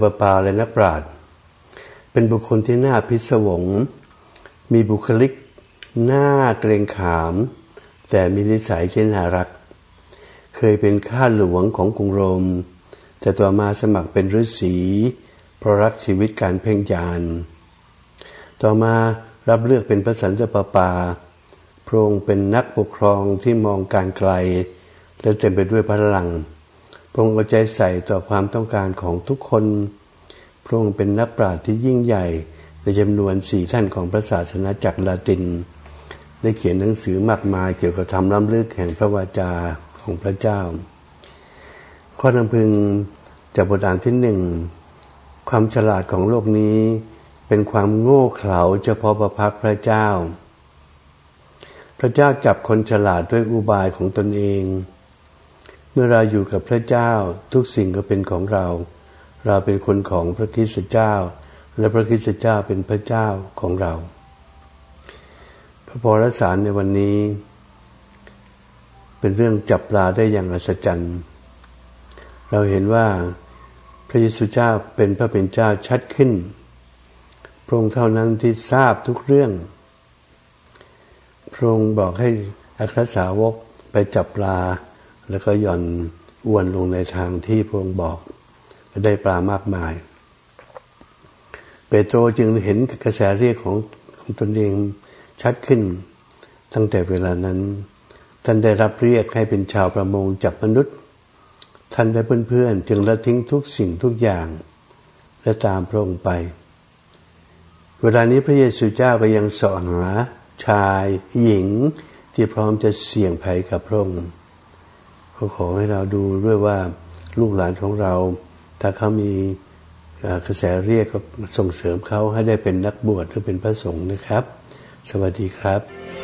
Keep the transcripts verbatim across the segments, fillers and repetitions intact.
ปปาและนักปราชญ์เป็นบุคคลที่น่าพิศวงมีบุคลิกน่าเกรงขามแต่มีนิสัยที่น่ารักเคยเป็นข้าหลวงของกรุงโรมแต่ต่อมาสมัครเป็นฤาษีเพราะรักชีวิตการเพ่งฌานต่อมารับเลือกเป็นพระสันตะปาปาพระองค์เป็นนักปกครองที่มองการไกลและเต็มไปด้วยพลังพระองค์เอาใจใส่ต่อความต้องการของทุกคนพระองค์เป็นนักปราชญ์ที่ยิ่งใหญ่ในจำนวนสี่ท่านของพระศาสนาจักรลาตินได้เขียนหนังสือมากมายเกี่ยวกับธรรมล้ำลึกแห่งพระวาจาของพระเจ้าข้อนำพึงจากบทอ่านที่หนึ่งความฉลาดของโลกนี้เป็นความโง่เขลาเฉพาะพระพักตร์พระเจ้าพระเจ้าจับคนฉลาดด้วยอุบายของตนเองเมื่อเราอยู่กับพระเจ้าทุกสิ่งก็เป็นของเราเราเป็นคนของพระคริสต์เจ้าและพระคริสต์เจ้าเป็นพระเจ้าของเราพระพรสารในวันนี้เป็นเรื่องจับปลาได้อย่างอัศจรรย์เราเห็นว่าพระเยซูเจ้าเป็นพระเป็นเจ้าชัดขึ้นพระองค์เท่านั้นที่ทราบทุกเรื่องพระองค์บอกให้อัครสาวกไปจับปลาแล้วก็หย่อนอวนลงในทางที่พระองค์บอกและได้ปลามากมายเปโตรจึงเห็นกระแสเรียกของของตนเองชัดขึ้นตั้งแต่เวลานั้นท่านได้รับเรียกให้เป็นชาวประมงจับมนุษย์ท่านและเพื่อนๆจึงละทิ้งทุกสิ่งทุกอย่างและตามพระองค์ไปเวลานี้พระเยซูเจ้าก็ยังเสาะหาชายหญิงที่พร้อมจะเสี่ยงภัยกับพระองค์เขาขอให้เราดูด้วยว่าลูกหลานของเราถ้าเขามีกระแสเรียกก็ส่งเสริมเขาให้ได้เป็นนักบวชหรือเป็นพระสงฆ์นะครับสวัสดีครับ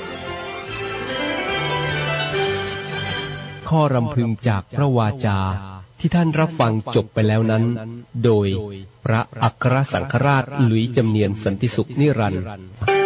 ข้อรำพึงจากพระวาจาที่ท่านรับฟังจบไปแล้วนั้นโดยพระอัครสังฆราชหลุยส์จำเนียนสันติสุขนิรันดร์